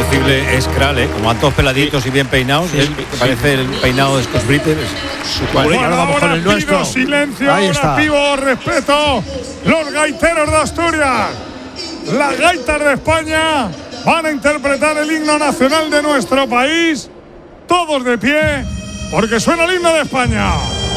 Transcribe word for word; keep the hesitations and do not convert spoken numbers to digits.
reconocible es Kral, ¿eh? Como van todos peladitos sí. y bien peinados. Sí, él, sí, parece sí. el peinado de Scott Britton. Bueno, bueno, ahora vamos con el nuestro. Silencio, ahí ahora está. pido respeto. Los gaiteros de Asturias, las gaitas de España, van a interpretar el himno nacional de nuestro país. Todos de pie, porque suena el himno de España.